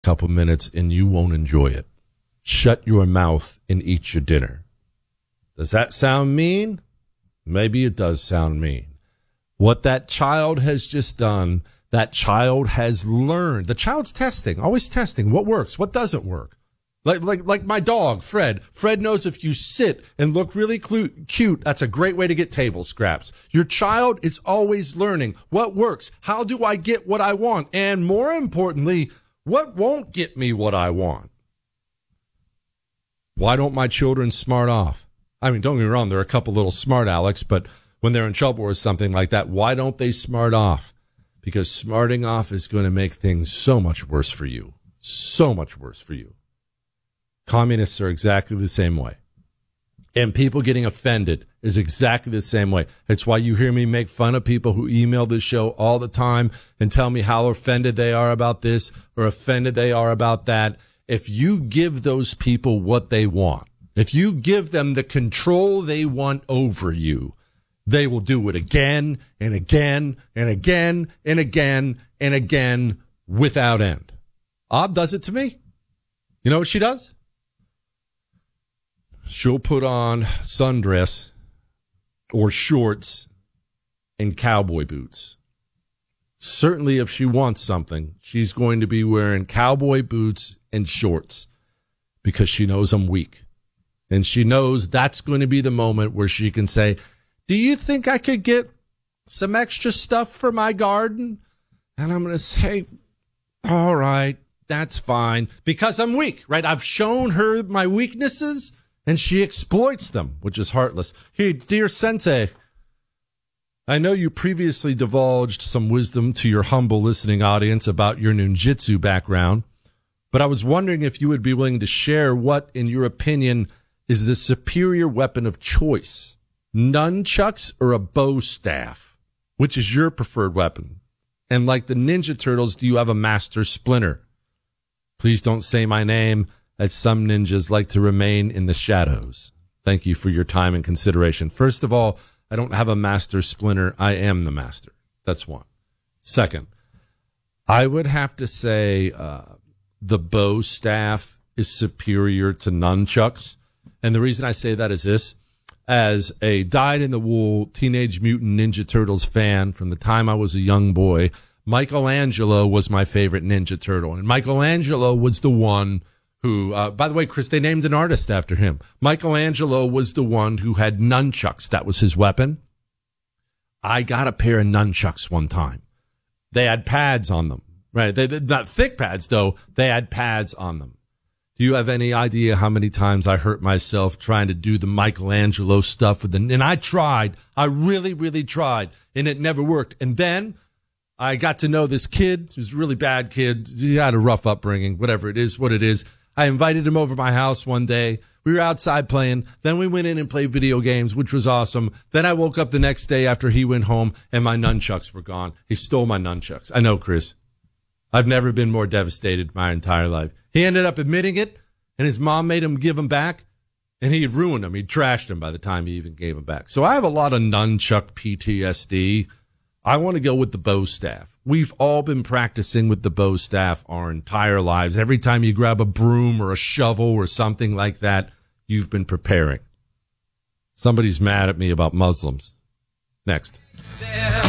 couple minutes and you won't enjoy it. Shut your mouth and eat your dinner. Does that sound mean? Maybe it does sound mean. What that child has just done, that child has learned. The child's testing, always testing. What works? What doesn't work? Like my dog, Fred. Fred knows if you sit and look really cute, that's a great way to get table scraps. Your child is always learning what works. How do I get what I want? And more importantly, what won't get me what I want? Why don't my children smart off? I mean, don't get me wrong, there are a couple little smart Alex, but when they're in trouble or something like that, why don't they smart off? Because smarting off is going to make things so much worse for you. So much worse for you. Communists are exactly the same way. And people getting offended is exactly the same way. It's why you hear me make fun of people who email this show all the time and tell me how offended they are about this or offended they are about that. If you give those people what they want, if you give them the control they want over you, they will do it again and again and again and again and again without end. Ob does it to me. You know what she does? She'll put on sundress or shorts and cowboy boots. Certainly if she wants something, she's going to be wearing cowboy boots and shorts because she knows I'm weak. And she knows that's going to be the moment where she can say, do you think I could get some extra stuff for my garden? And I'm going to say, all right, that's fine, because I'm weak, right? I've shown her my weaknesses, and she exploits them, which is heartless. Hey, dear Sensei, I know you previously divulged some wisdom to your humble listening audience about your ninjutsu background, but I was wondering if you would be willing to share what, in your opinion, is the superior weapon of choice, nunchucks or a bow staff? Which is your preferred weapon? And like the Ninja Turtles, do you have a master splinter? Please don't say my name, as some ninjas like to remain in the shadows. Thank you for your time and consideration. First of all, I don't have a master splinter. I am the master. That's one. Second, I would have to say the bow staff is superior to nunchucks. And the reason I say that is this. As a dyed-in-the-wool Teenage Mutant Ninja Turtles fan from the time I was a young boy, Michelangelo was my favorite Ninja Turtle. And Michelangelo was the one who, by the way, Chris, they named an artist after him. Michelangelo was the one who had nunchucks. That was his weapon. I got a pair of nunchucks one time. They had pads on them, right? They're not thick pads, though. They had pads on them. Do you have any idea how many times I hurt myself trying to do the Michelangelo stuff with and I tried. I really, really tried, and it never worked. And then I got to know this kid who's a really bad kid. He had a rough upbringing, whatever it is, what it is. I invited him over to my house one day. We were outside playing. Then we went in and played video games, which was awesome. Then I woke up the next day after he went home, and my nunchucks were gone. He stole my nunchucks. I know, Chris. I've never been more devastated my entire life. He ended up admitting it, and his mom made him give them back, and he had ruined them. He'd trashed them by the time he even gave them back. So I have a lot of nunchuck PTSD. I want to go with the bow staff. We've all been practicing with the bow staff our entire lives. Every time you grab a broom or a shovel or something like that, you've been preparing. Somebody's mad at me about Muslims. Next.